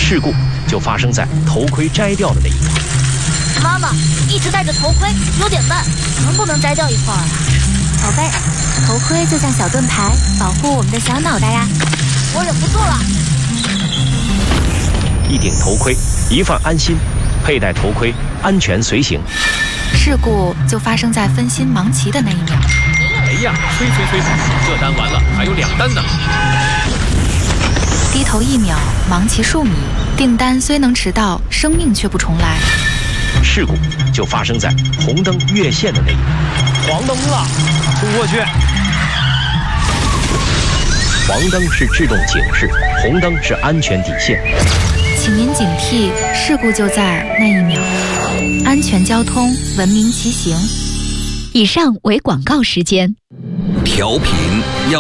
事故就发生在头盔摘掉的那一秒。 妈妈一直戴着头盔，有点慢，能不能摘掉一块啊？ 宝贝，头盔就像小盾牌，保护我们的小脑袋呀。 我忍不住了。 一顶头盔，一份安心，佩戴头盔，安全随行。 事故就发生在分心忙齐的那一秒。 哎呀，催，这单完了，还有2单呢。 低头1秒，忙齐数米，订单虽能迟到，生命却不重来。 事故就发生在红灯越线的那一秒。 黄灯了，冲过去。 黄灯是制动警示，红灯是安全底线。 请您警惕，事故就在那一秒。安全交通，文明骑行。 以上为广告时间。 调频